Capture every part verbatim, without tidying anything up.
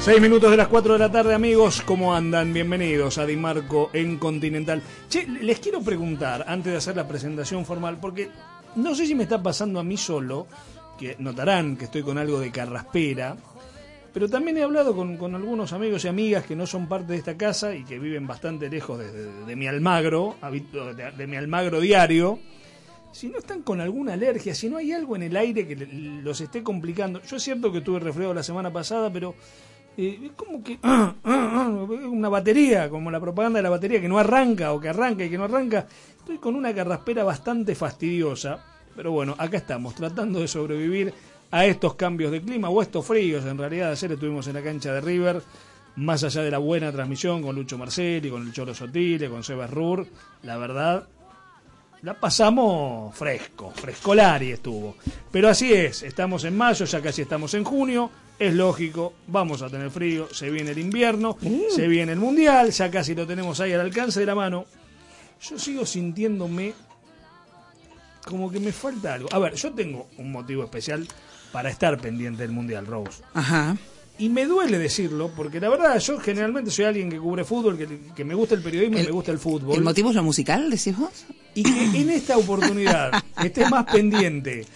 Seis minutos de las cuatro de la tarde, amigos, ¿cómo andan? Bienvenidos a Di Marco en Continental. Che, les quiero preguntar, antes de hacer la presentación formal, porque no sé si me está pasando a mí solo, que notarán que estoy con algo de carraspera, pero también he hablado con, con algunos amigos y amigas que no son parte de esta casa y que viven bastante lejos de, de, de mi Almagro, de, de mi Almagro diario. Si no están con alguna alergia, si no hay algo en el aire que los esté complicando. Yo es cierto que tuve resfriado la semana pasada, pero eh, es como que ah, ah, ah, una batería, como la propaganda de la batería que no arranca o que arranca y que no arranca. Estoy con una carraspera bastante fastidiosa, pero bueno, acá estamos tratando de sobrevivir a estos cambios de clima o estos fríos. En realidad ayer estuvimos en la cancha de River, más allá de la buena transmisión con Lucho Marcelli, con el Cholo Sotile, con Sebas Rur, la verdad la pasamos fresco, frescolari estuvo. Pero así es, estamos en mayo, ya casi estamos en junio, es lógico, vamos a tener frío, se viene el invierno, mm. se viene el mundial, ya casi lo tenemos ahí al alcance de la mano. Yo sigo sintiéndome como que me falta algo. A ver, yo tengo un motivo especial para estar pendiente del mundial, Rose. Ajá. Y me duele decirlo, porque la verdad yo generalmente soy alguien que cubre fútbol, que, que me gusta el periodismo el, y me gusta el fútbol. ¿El motivo es lo musical, decís vos? Y que en esta oportunidad estés más pendiente.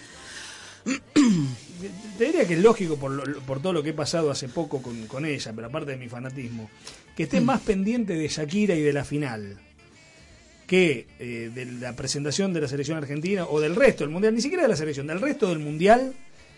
Te diría que es lógico por, lo, por todo lo que he pasado hace poco con, con ella, pero aparte de mi fanatismo, que estés mm. más pendiente de Shakira y de la final que eh, de la presentación de la selección argentina o del resto del mundial, ni siquiera de la selección, del resto del mundial.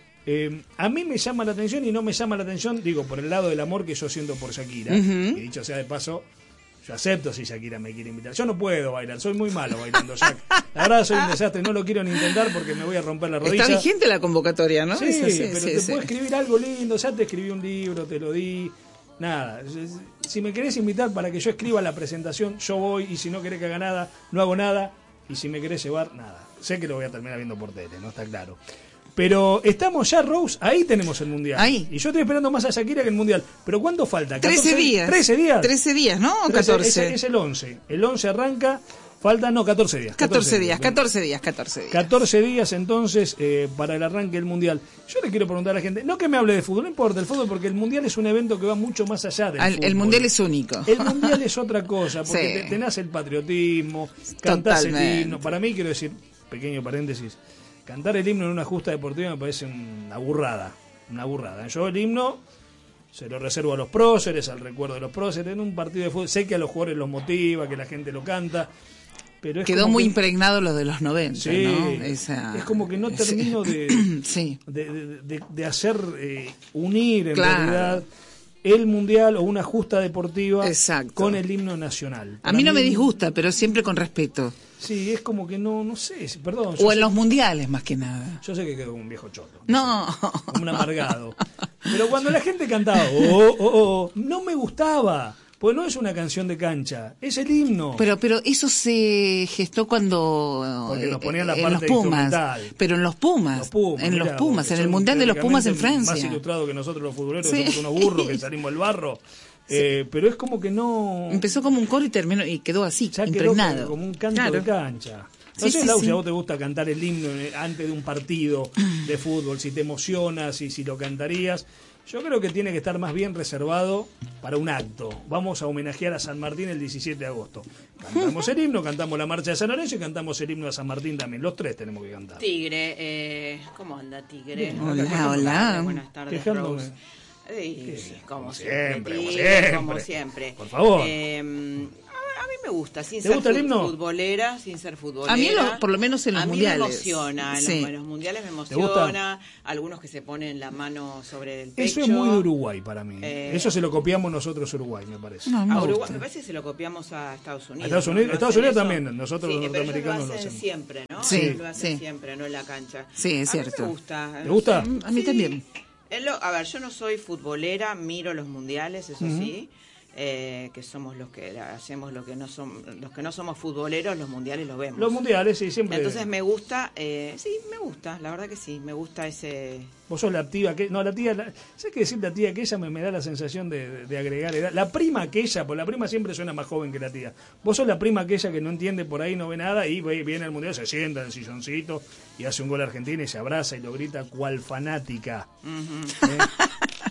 Eh, a mí me llama la atención y no me llama la atención, digo, por el lado del amor que yo siento por Shakira. Uh-huh. Y dicho sea de paso, yo acepto si Shakira me quiere invitar. Yo no puedo bailar, soy muy malo bailando, Jack. La verdad soy un desastre, no lo quiero ni intentar porque me voy a romper la rodilla. Está vigente la convocatoria, ¿no? Sí, Eso, sí pero sí, te sí. puedo escribir algo lindo, ya te escribí un libro, te lo di. Nada, si me querés invitar para que yo escriba la presentación, yo voy, y si no querés que haga nada, no hago nada, y si me querés llevar, nada. Sé que lo voy a terminar viendo por tele, ¿no? Está claro. Pero estamos ya, Rose, ahí tenemos el mundial. Ahí. Y yo estoy esperando más a Shakira que el mundial. ¿Pero cuánto falta? trece días. trece días. trece días, ¿no? ¿O catorce? Es, es el once. El once arranca, faltan, no, catorce días. catorce días, catorce días, catorce días. catorce días entonces eh, para el arranque del mundial. Yo le quiero preguntar a la gente, no que me hable de fútbol, no importa el fútbol, porque el mundial es un evento que va mucho más allá del Al, fútbol. El mundial es único. El mundial es otra cosa, porque sí. te, te nace el patriotismo, cantás el himno. Para mí, quiero decir, pequeño paréntesis, cantar el himno en una justa deportiva me parece una burrada, una burrada. Yo el himno se lo reservo a los próceres, al recuerdo de los próceres. En un partido de fútbol sé que a los jugadores los motiva, que la gente lo canta, pero es quedó muy que, impregnado lo de los noventa, sí, ¿no? Esa, es como que no termino de, sí. de, de, de, de hacer eh, unir en claro. realidad el mundial o una justa deportiva Exacto. con el himno nacional. Para a mí no mí, me disgusta, pero siempre con respeto. Sí, es como que no, no sé, perdón. O en sé, los mundiales, más que nada. Yo sé que quedo como un viejo choto. No. Como un amargado. Pero cuando la gente cantaba, oh, oh, oh, no me gustaba. Pues no es una canción de cancha, es el himno. Pero pero eso se gestó cuando Porque nos ponían la en parte los Pumas, instrumental. Pero en los Pumas, los Pumas en mirá, los Pumas, en el son Mundial de los Pumas en teóricamente Francia. Más ilustrado que nosotros los futboleros, sí. somos unos burros que salimos del barro. Sí. Eh, pero es como que no... Empezó como un coro y terminó y quedó así, ya impregnado. Quedó como un canto claro. de cancha. No sí, sé, sí, Lau, sí. si a vos te gusta cantar el himno antes de un partido de fútbol, si te emocionas y si lo cantarías. Yo creo que tiene que estar más bien reservado para un acto. Vamos a homenajear a San Martín el diecisiete de agosto. Cantamos el himno, cantamos la marcha de San Lorenzo y cantamos el himno de San Martín también. Los tres tenemos que cantar. Tigre, eh, ¿cómo anda Tigre? Bien, hola, hola. Buenas tardes, Quejándome. Rose. Sí, sí, como, como siempre, siempre, tigre, como siempre. como siempre. Por favor. Eh, a mí me gusta, sin ¿Te ser gusta el himno? futbolera, sin ser futbolera. A mí, lo, por lo menos en los a mí mundiales. me emociona, en, sí. los, en los mundiales me emociona. Algunos que se ponen la mano sobre el pecho. Eso es muy de Uruguay para mí. Eh, Eso se lo copiamos nosotros a Uruguay, me parece. No, me a Uruguay, gusta. me parece que se lo copiamos a Estados Unidos. A Estados Unidos, ¿no? Estados ¿No Unidos hacen también, eso? nosotros sí, los pero ellos norteamericanos lo lo hacen hacemos. siempre, ¿no? Sí, Ellos lo hacen sí. siempre, no en la cancha. Sí, es a cierto. mí me gusta. ¿Te gusta? A mí Sí. también. A ver, yo no soy futbolera, miro los mundiales, eso Uh-huh. sí, eh, que somos los que hacemos lo que no somos, los que no somos futboleros, los mundiales los vemos. Los mundiales, sí, siempre. Entonces me gusta, eh, sí, me gusta, la verdad que sí, me gusta ese... Vos sos la tía que... No, la tía... La, ¿sabes qué decir la tía aquella? Me, me da la sensación de, de, de agregar edad. La prima aquella, porque la prima siempre suena más joven que la tía. Vos sos la prima aquella que no entiende por ahí, no ve nada, y viene al mundial, se sienta en el silloncito y hace un gol a Argentina y se abraza y lo grita cual fanática. Uh-huh. ¿Eh? Yo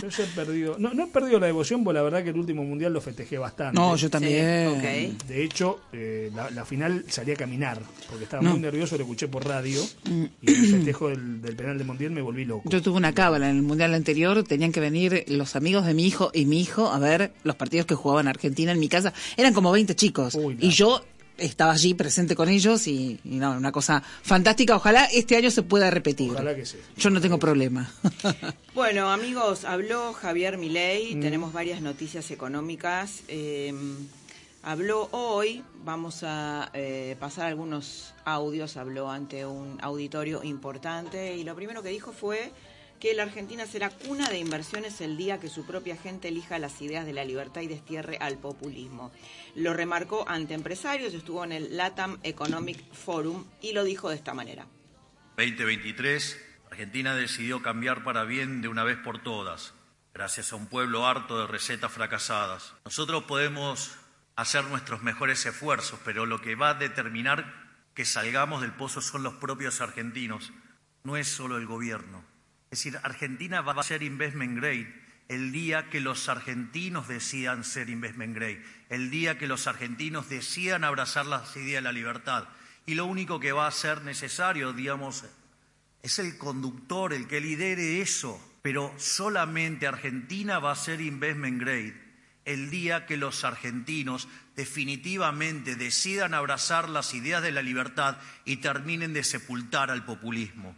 yo ya he perdido, no, no he perdido la devoción, porque la verdad que el último mundial lo festejé bastante. No, yo también. Sí, okay. De hecho, eh, la, la final salí a caminar, porque estaba No. muy nervioso, lo escuché por radio, y en el festejo del, del penal de Montiel me volví loco. Yo tuve una cábala en el mundial anterior, tenían que venir los amigos de mi hijo y mi hijo a ver los partidos que jugaban Argentina en mi casa. Eran como veinte chicos. Uy, la- y yo estaba allí presente con ellos y, y no, una cosa fantástica. Ojalá este año se pueda repetir. Ojalá que sí. Yo no tengo problema. Bueno, amigos, habló Javier Milei, Mm. tenemos varias noticias económicas. Eh, habló hoy, vamos a eh, pasar algunos audios, habló ante un auditorio importante y lo primero que dijo fue que la Argentina será cuna de inversiones el día que su propia gente elija las ideas de la libertad y destierre al populismo. Lo remarcó ante empresarios, estuvo en el LATAM Economic Forum y lo dijo de esta manera. veinte veintitrés, Argentina decidió cambiar para bien de una vez por todas, gracias a un pueblo harto de recetas fracasadas. Nosotros podemos hacer nuestros mejores esfuerzos, pero lo que va a determinar que salgamos del pozo son los propios argentinos, no es solo el gobierno. Es decir, Argentina va a ser investment grade el día que los argentinos decidan ser investment grade, el día que los argentinos decidan abrazar las ideas de la libertad. Y lo único que va a ser necesario, digamos, es el conductor, el que lidere eso. Pero solamente Argentina va a ser investment grade el día que los argentinos definitivamente decidan abrazar las ideas de la libertad y terminen de sepultar al populismo.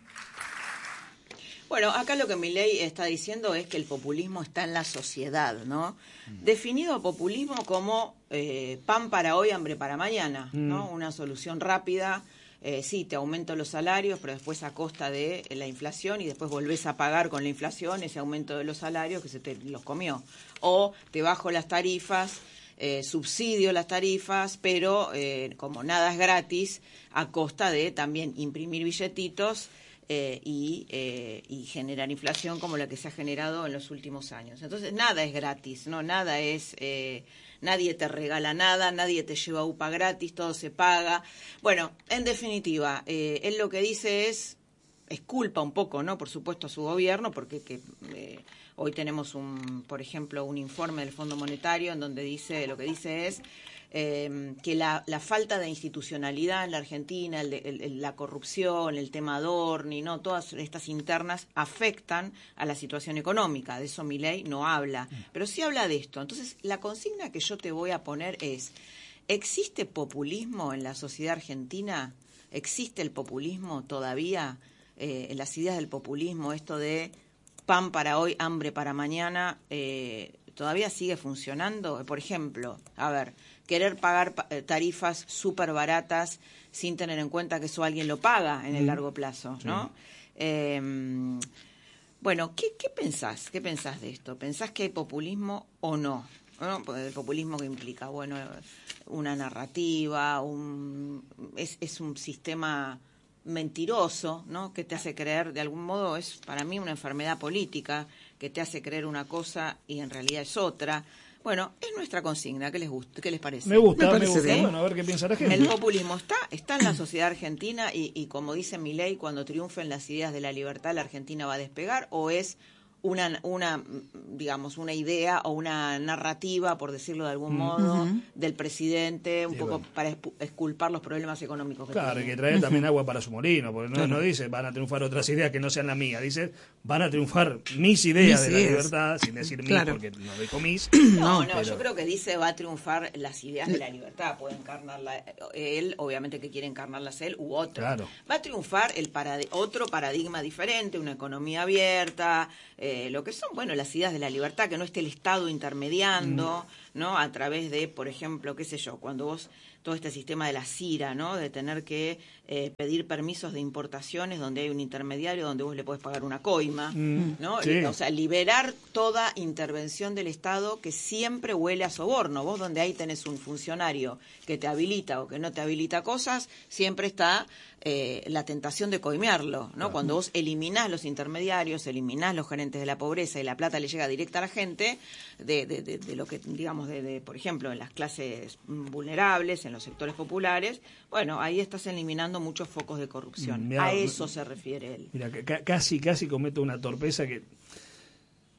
Bueno, acá lo que Milei está diciendo es que el populismo está en la sociedad, ¿no? Definido populismo como eh, pan para hoy, hambre para mañana, ¿no? Mm. Una solución rápida, eh, sí, te aumento los salarios, pero después a costa de la inflación y después volvés a pagar con la inflación ese aumento de los salarios que se te los comió. O te bajo las tarifas, eh, subsidio las tarifas, pero eh, como nada es gratis, a costa de también imprimir billetitos, Eh, y, eh, y generar inflación como la que se ha generado en los últimos años. Entonces, nada es gratis, ¿no? Nada es, eh, nadie te regala nada, nadie te lleva U P A gratis, todo se paga. Bueno, en definitiva, eh, él lo que dice es, es culpa un poco, ¿no? Por supuesto, a su gobierno, porque que, eh, hoy tenemos, un, por ejemplo, un informe del Fondo Monetario en donde dice, lo que dice es Eh, que la, la falta de institucionalidad en la Argentina, el, el, la corrupción, el tema Adorni, ¿no? Todas estas internas afectan a la situación económica. De eso Milei no habla, pero sí habla de esto. Entonces, la consigna que yo te voy a poner es, ¿existe populismo en la sociedad argentina? ¿Existe el populismo todavía? Eh, en las ideas del populismo, esto de pan para hoy, hambre para mañana, eh, ¿todavía sigue funcionando? Por ejemplo, a ver, querer pagar tarifas súper baratas sin tener en cuenta que eso alguien lo paga en el largo plazo, ¿no? Sí. Eh, bueno, ¿qué, qué pensás? ¿Qué pensás de esto? ¿Pensás que hay populismo o no? ¿No? El populismo que implica, bueno, una narrativa, un, es, es un sistema mentiroso, ¿no? Que te hace creer, de algún modo es para mí una enfermedad política, que te hace creer una cosa y en realidad es otra. Bueno, es nuestra consigna, ¿qué les gusta? ¿Qué les parece? Me gusta, me, me parece gusta. bien. Bueno, a ver qué piensa la gente. El populismo está, está en la sociedad argentina y, y como dice Milei, cuando triunfen las ideas de la libertad, la Argentina va a despegar, o es una, una digamos, una idea o una narrativa, por decirlo de algún modo, uh-huh. del presidente, un sí, poco bueno. para exculpar los problemas económicos que claro, tiene. que trae también agua para su molino, porque no, claro. no dice van a triunfar otras ideas que no sean las mías, dice van a triunfar mis ideas mis de ideas. La libertad, sin decir claro. mis, porque no dijo mis. No, no, pero... yo creo que dice va a triunfar las ideas de la libertad, puede encarnarla él, obviamente que quiere encarnarlas él u otro. Claro. Va a triunfar el parad- otro paradigma diferente, una economía abierta, Eh, lo que son, bueno, las ideas de la libertad, que no esté el Estado intermediando, mm. ¿no? A través de, por ejemplo, qué sé yo, cuando vos, todo este sistema de la CIRA, ¿no? De tener que eh, pedir permisos de importaciones donde hay un intermediario donde vos le podés pagar una coima, mm. ¿no? Sí. O sea, liberar toda intervención del Estado que siempre huele a soborno. Vos donde ahí tenés un funcionario que te habilita o que no te habilita cosas, siempre está eh, la tentación de coimearlo, ¿no? Claro. Cuando vos eliminás los intermediarios, eliminás los gerentes de la pobreza y la plata le llega directa a la gente, de, de, de, de lo que, digamos, de, de, por ejemplo, en las clases vulnerables, en los sectores populares, bueno, ahí estás eliminando muchos focos de corrupción. Mirá, a eso se refiere él. Mira, c- casi, casi cometo una torpeza que...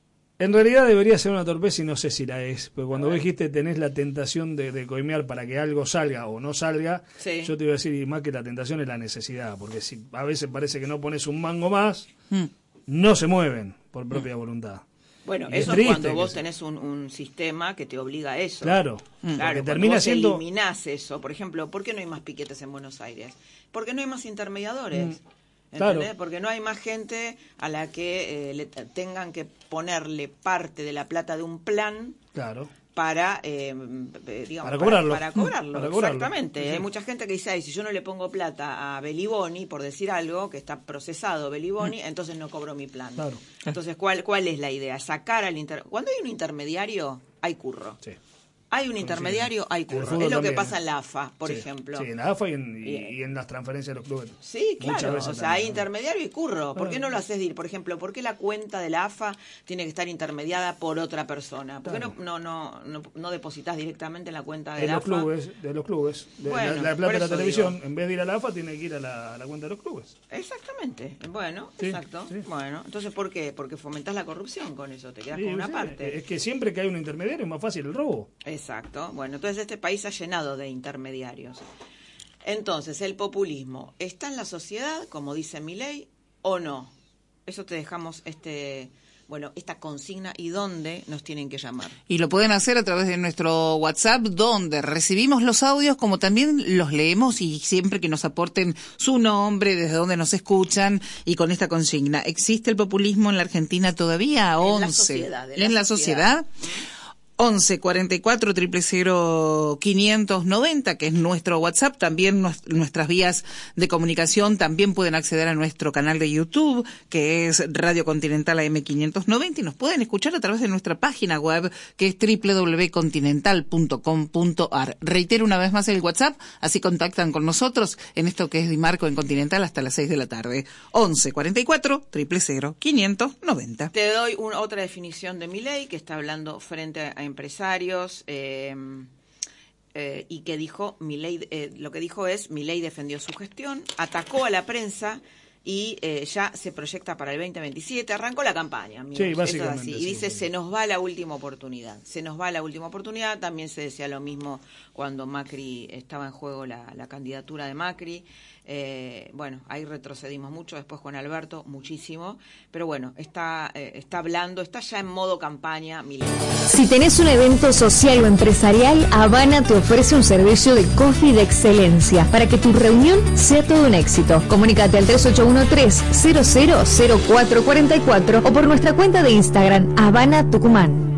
En realidad debería ser una torpeza y no sé si la es, porque cuando vos ver. dijiste tenés la tentación de, de coimear para que algo salga o no salga, Sí. yo te iba a decir, y más que la tentación es la necesidad, porque si a veces parece que no pones un mango más, Mm. no se mueven por propia voluntad. Bueno, Y es eso es triste cuando que vos sea. tenés un, un sistema que te obliga a eso. Claro, Claro, porque cuando termina vos siendo... eliminás eso. Por ejemplo, ¿por qué no hay más piquetes en Buenos Aires? Porque no hay más intermediadores. Mm, claro. ¿Entendés? Porque no hay más gente a la que eh, le t- tengan que ponerle parte de la plata de un plan Claro. para, eh, eh, digamos, Para cobrarlo. Para, cobrarlo, Para cobrarlo. exactamente. Sí, sí. Hay mucha gente que dice, ay, si yo no le pongo plata a Beliboni, por decir algo, que está procesado Beliboni, entonces no cobro mi plan. Claro. Entonces, ¿cuál, ¿cuál es la idea? Sacar al inter... Cuando hay un intermediario, hay curro. Sí. Hay un intermediario, hay En el curro. fútbol Es lo que también. pasa en la A F A, por Sí, ejemplo. Sí, en la A F A y en, y, Bien. y en las transferencias de los clubes. Sí, Muchas claro, veces o sea, también, hay ¿no? intermediario y curro. ¿Por qué Claro. no lo haces dir? Por ejemplo, ¿por qué la cuenta de la A F A tiene que estar intermediada por otra persona? ¿Por qué Claro. no, no, no, no, no depositas directamente en la cuenta de De la los A F A? clubes, de los clubes. De Bueno, la, la por plata de la eso televisión, digo. en vez de ir a la A F A, tiene que ir a la, a la cuenta de los clubes. Exactamente. Bueno, Sí, exacto. sí. Bueno, entonces, ¿por qué? Porque fomentás la corrupción con eso, te quedas Sí, con una sí, parte. Es que siempre que hay un intermediario es más fácil el robo. Exacto. Bueno, entonces este país ha llenado de intermediarios. Entonces, el populismo, ¿está en la sociedad, como dice Milei, o no? Eso te dejamos este, bueno, esta consigna y dónde nos tienen que llamar. Y lo pueden hacer a través de nuestro WhatsApp, donde recibimos los audios, como también los leemos, y siempre que nos aporten su nombre, desde dónde nos escuchan, y con esta consigna. ¿Existe el populismo en la Argentina todavía? En la once. sociedad, en ¿En la la sociedad. sociedad? once cuarenta y cuatro, cero cero cero, quinientos noventa, que es nuestro WhatsApp. También nues- nuestras vías de comunicación también pueden acceder a nuestro canal de YouTube, que es Radio Continental A M quinientos noventa, y nos pueden escuchar a través de nuestra página web, que es doble u doble u doble u punto continental punto com punto a r. Reitero una vez más el WhatsApp, así contactan con nosotros en esto que es Dimarco en Continental hasta las seis de la tarde. once cuarenta y cuatro, cero cero cero, quinientos noventa. Te doy una, otra definición de Milei, que está hablando frente a empresarios eh, eh, y que dijo, Milei, eh, lo que dijo es, Milei defendió su gestión, atacó a la prensa y eh, ya se proyecta para el veinte veintisiete, arrancó la campaña, amigos. Sí, Eso es básicamente, así. Y sí, dice, sí. se nos va la última oportunidad, se nos va la última oportunidad. También se decía lo mismo cuando Macri estaba en juego la, la candidatura de Macri. Eh, bueno, ahí retrocedimos mucho, después Juan Alberto, muchísimo, pero bueno, está, eh, está hablando, está ya en modo campaña Milei. Si tenés un evento social o empresarial, Habana te ofrece un servicio de coffee de excelencia para que tu reunión sea todo un éxito. Comunícate al tres ocho uno tres, cero cero cero cuatro cuatro cuatro o por nuestra cuenta de Instagram, Habana Tucumán.